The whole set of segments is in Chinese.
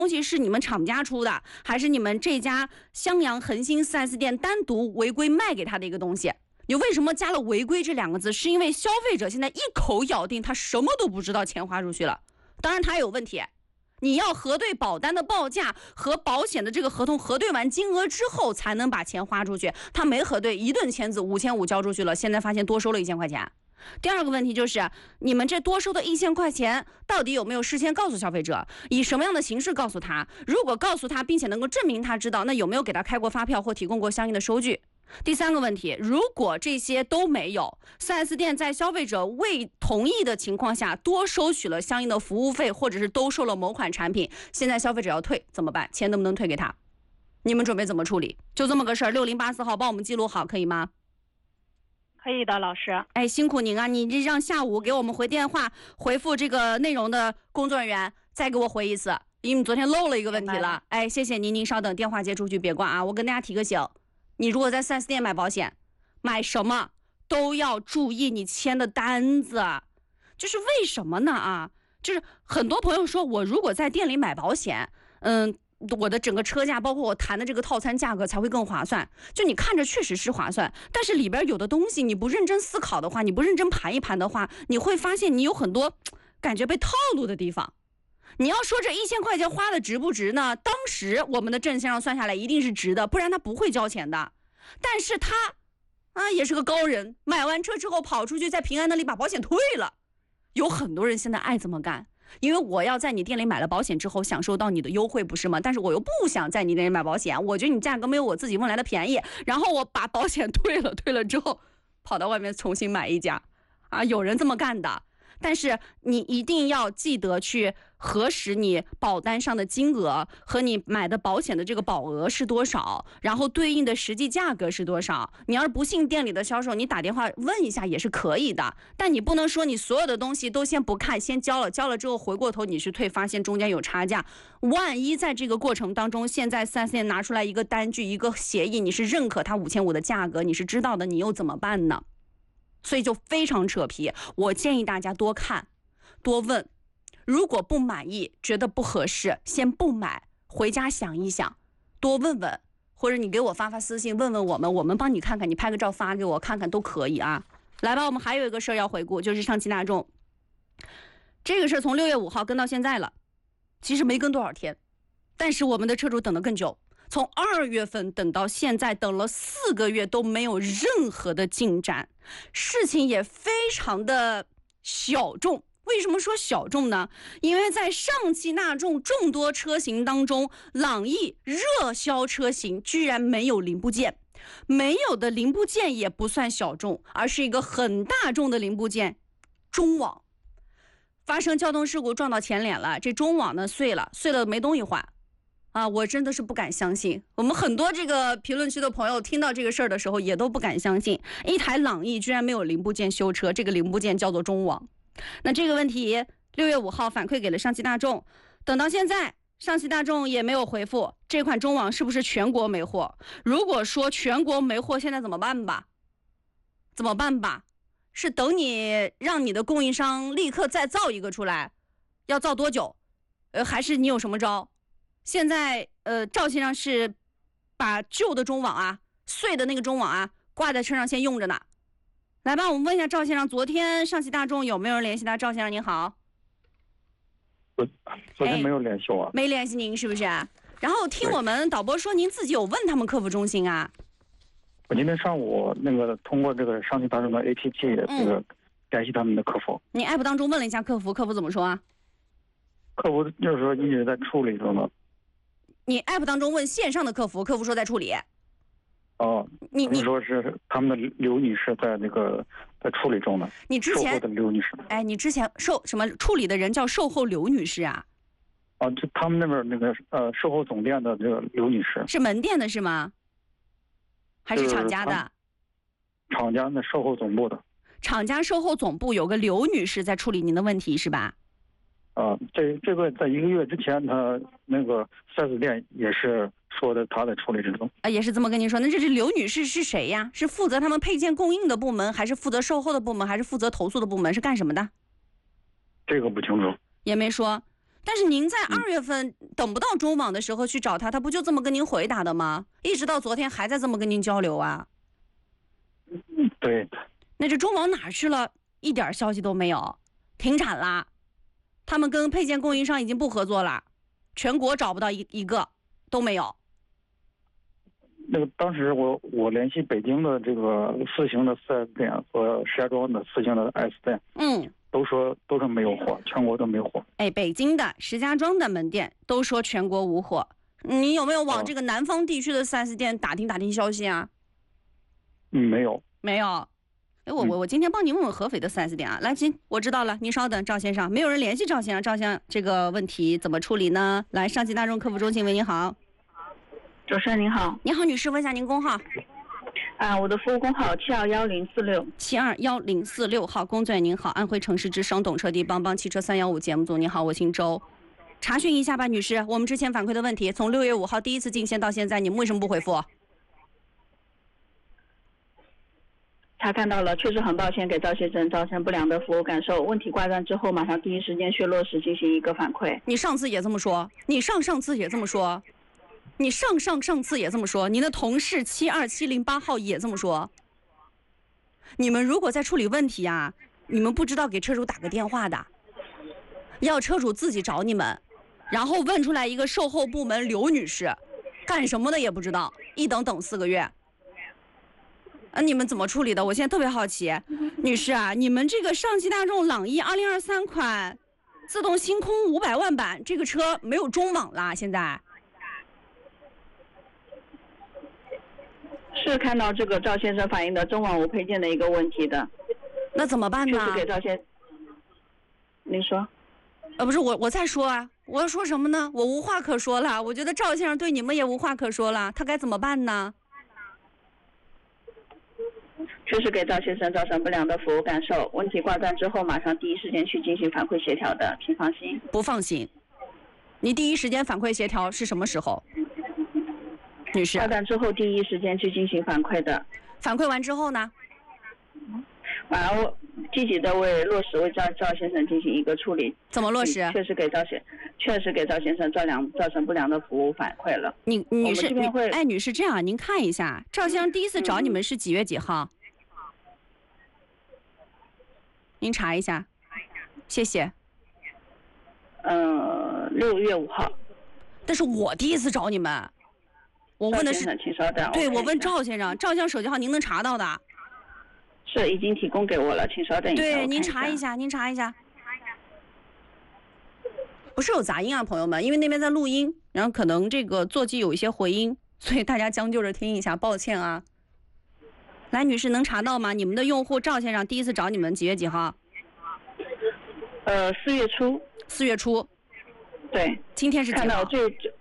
东西是你们厂家出的，还是你们这家襄阳恒星 4S 店单独违规卖给他的一个东西？你为什么加了违规这2个字？是因为消费者现在一口咬定他什么都不知道，钱花出去了。当然他有问题，你要核对保单的报价和保险的这个合同，核对完金额之后才能把钱花出去。他没核对，一顿签字5500交出去了，现在发现多收了1000块钱。第二个问题就是，你们这多收的1000块钱到底有没有事先告诉消费者？以什么样的形式告诉他？如果告诉他，并且能够证明他知道，那有没有给他开过发票或提供过相应的收据？第三个问题，如果这些都没有， 4S 店在消费者未同意的情况下多收取了相应的服务费，或者是兜售了某款产品，现在消费者要退怎么办？钱能不能退给他？你们准备怎么处理？就这么个事儿，6084号帮我们记录好，可以吗？ 可以的，老师。 哎，辛苦您啊！你这让下午给我们回电话回复这个内容的工作人员再给我回一次，因为你昨天漏了一个问题了。哎，谢谢您，您稍等，电话接出去别挂啊！我跟大家提个醒，你如果在 4S 店买保险，买什么都要注意你签的单子。就是为什么呢啊？就是很多朋友说，我如果在店里买保险，我的整个车价包括我谈的这个套餐价格才会更划算。就你看着确实是划算，但是里边有的东西你不认真思考的话，你不认真盘一盘的话，你会发现你有很多感觉被套路的地方。你要说这1000块钱花的值不值呢？当时我们的郑先生算下来一定是值的，不然他不会交钱的。但是他也是个高人，买完车之后跑出去在平安那里把保险退了。有很多人现在爱这么干，因为我要在你店里买了保险之后享受到你的优惠，不是吗？但是我又不想在你店里买保险，我觉得你价格没有我自己问来的便宜，然后我把保险退了之后跑到外面重新买一家有人这么干的。但是你一定要记得去核实你保单上的金额和你买的保险的这个保额是多少，然后对应的实际价格是多少。你要是不信店里的销售，你打电话问一下也是可以的，但你不能说你所有的东西都先不看，先交了之后回过头你去退，发现中间有差价。万一在这个过程当中，现在4S店拿出来一个单据一个协议，你是认可他5500的价格，你是知道的，你又怎么办呢？所以就非常扯皮。我建议大家多看多问，如果不满意觉得不合适，先不买，回家想一想，多问问，或者你给我发私信问问我们帮你看看，你拍个照发给我看看都可以啊。来吧，我们还有一个事儿要回顾，就是上汽大众这个事儿从6月5号跟到现在了，其实没跟多少天，但是我们的车主等得更久，从2月份等到现在，等了4个月都没有任何的进展，事情也非常的小众。为什么说小众呢？因为在上汽大众众多车型当中，朗逸热销车型居然没有零部件，没有的零部件也不算小众，而是一个很大众的零部件，中网发生交通事故撞到前脸了，这中网呢碎了没东西换我真的是不敢相信。我们很多这个评论区的朋友听到这个事儿的时候也都不敢相信，一台朗逸居然没有零部件修车，这个零部件叫做中网。那这个问题6月5号反馈给了上汽大众，等到现在上汽大众也没有回复这款中网是不是全国没货。如果说全国没货，现在怎么办吧？是等你让你的供应商立刻再造一个出来，要造多久？还是你有什么招？现在赵先生是把旧的中网碎的那个中网挂在车上先用着呢。来吧，我们问一下赵先生，昨天上汽大众有没有人联系他？赵先生您好。 昨天没有联系我。 没联系您是不是？然后听我们导播说您自己有问他们客服中心我今天上午通过这个上汽大众的 APP 这个联系他们的客服。 你 app 当中问了一下客服怎么说客服就是说一直在处理中的。 你 app 当中问线上的客服说在处理。 你说是他们的刘女士在处理中的。 你之前售后的刘女士。 你之前处理的人叫售后刘女士就他们那边售后总店的这个刘女士。 是门店的是吗？还是厂家的？ 厂家的售后总部的。 厂家售后总部有个刘女士在处理您的问题是吧？ 这个在1个月之前，他4S店也是说的他在处理之中。 也是这么跟您说。那这刘女士是谁呀？是负责他们配件供应的部门，还是负责售后的部门，还是负责投诉的部门？是干什么的？ 这个不清楚， 也没说。 但是您在2月份等不到中网的时候去找他，他不就这么跟您回答的吗？一直到昨天还在这么跟您交流啊？ 对。 那这中网哪去了？一点消息都没有，停产啦。他们跟配件供应商已经不合作了，全国找不到一个都没有。 那个当时我联系北京的这个四星的 4S 店和石家庄的四星的 S 店，都说没有货，全国都没有货。 哎，北京的、石家庄的门店都说全国无货。你有没有往这个南方地区的 4S 店打听消息啊？ 没有。 没有。哎，我今天帮您问问合肥的 4S 店啊。来，我知道了，您稍等，赵先生，没有人联系赵先生，赵先生这个问题怎么处理呢？来，上汽大众客服中心，喂，您好。 主持人您好。 您好，女士，问一下您工号。 我的服务工号721046。 721046号，工作人员您好，安徽城市之声懂车帝帮帮汽车315节目组，您好，我姓周。查询一下吧，女士，我们之前反馈的问题，从6月5号第一次进线到现在，你们为什么不回复？ 查看到了，确实很抱歉给赵先生造成不良的服务感受。问题挂断之后，马上第一时间去落实进行一个反馈。 你上次也这么说，你上次也这么说，你上次也这么说，您的同事72708号也这么说。你们如果在处理问题啊，你们不知道给车主打个电话的，要车主自己找你们，然后问出来一个售后部门刘女士，干什么的也不知道，一等4个月。你们怎么处理的？我现在特别好奇。女士啊，你们这个上汽大众朗逸2023款自动星空500万版这个车没有中网啦，现在是看到这个赵先生反映的中网无配件的一个问题的。 那怎么办呢？ 就是给赵先，您说。 不是我在说啊，我要说什么呢？我无话可说了。我觉得赵先生对你们也无话可说了，他该怎么办呢？ 确实给赵先生造成不良的服务感受，问题挂断之后，马上第一时间去进行反馈协调的，请放心。 不放心。你第一时间反馈协调是什么时候？女士。 挂断之后第一时间去进行反馈的。 反馈完之后呢？ 马上我积极的落实为赵先生进行一个处理。 怎么落实？ 确实给赵先生造成不良的服务反馈了。 女士，女士，这样您看一下，赵先生第一次找你们是几月几号？您查一下，谢谢。 6月5号。 但是我第一次找你们，我问的是， 请稍等。 对，我问赵先生，赵先生手机号您能查到的。 是已经提供给我了，请稍等一下。 对，您查一下。不是有杂音啊，朋友们，因为那边在录音，然后可能这个座机有一些回音，所以大家将就着听一下，抱歉啊。来，女士能查到吗？你们的用户赵先生第一次找你们几月几号 ？4月初。 4月初。 对。 今天是几号？ 看到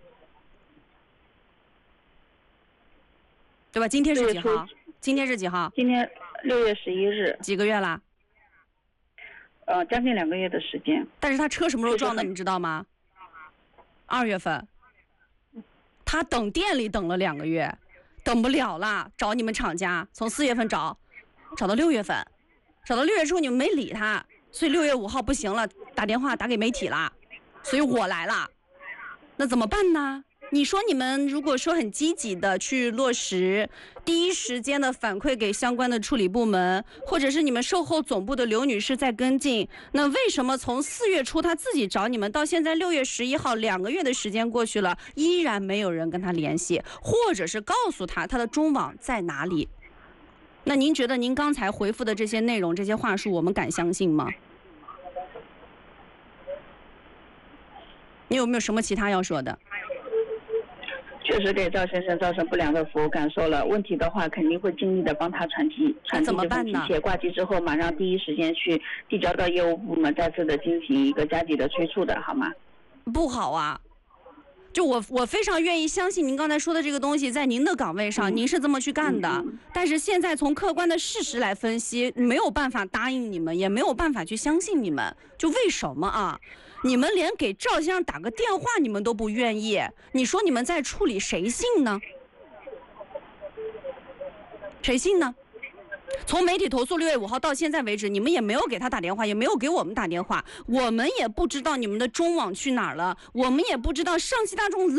对吧？今天是几号？今天是几号？ 今天6月11日。 几个月啦？ 将近2个月的时间。 但是他车什么时候撞的，你知道吗？2月份。他等店里等了2个月。等不了了，找你们厂家，从4月份找到6月份，找到6月之后你们没理他，所以6月5号不行了，打电话打给媒体了，所以我来了。那怎么办呢？你说你们如果说很积极的去落实，第一时间的反馈给相关的处理部门，或者是你们售后总部的刘女士在跟进，那为什么从4月初她自己找你们到现在6月11号2个月的时间过去了，依然没有人跟她联系，或者是告诉她她的中网在哪里？那您觉得您刚才回复的这些内容这些话术我们敢相信吗？你有没有什么其他要说的？ 确实给赵先生造成不良的服务感受了，问题的话肯定会尽力的帮他传递怎么办呢？ 且挂机之后马上第一时间去递交到业务部门，再次的进行一个加急的催促的，好吗？ 不好啊，就我非常愿意相信您刚才说的这个东西，在您的岗位上您是这么去干的，但是现在从客观的事实来分析，没有办法答应你们，也没有办法去相信你们，就为什么啊？你们连给赵先生打个电话你们都不愿意，你说你们在处理，谁信呢？谁信呢？ 从媒体投诉6月5号到现在为止，你们也没有给他打电话，也没有给我们打电话，我们也不知道你们的中网去哪儿了，我们也不知道上汽大众